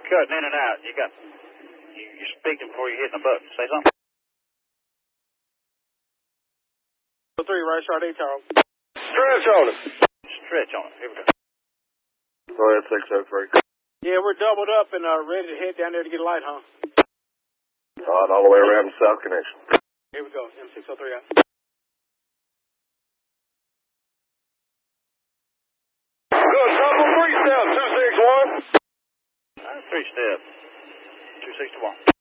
cutting in and out. You're speaking before you're hitting the button. Say something. 3, right, Sharday Tower. Stretch on it. Stretch on it. Here we go. Go ahead, 603. Yeah, we're doubled up and ready to head down there to get a light, huh? All the way around the south connection. Here we go, M603 out. Good, trouble 3 step, 261. 3 step, 261.